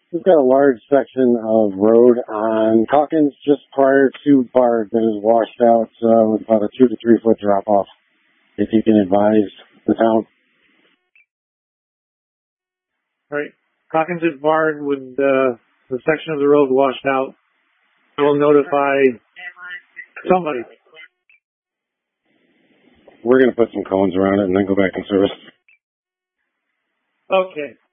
We've got a large section of road on Calkins just prior to Bard that is washed out with about a 2 to 3 foot drop off. If you can advise the town. All right. Calkins is Bard with the section of the road washed out. We'll notify somebody. We're going to put some cones around it and then go back in service. Okay.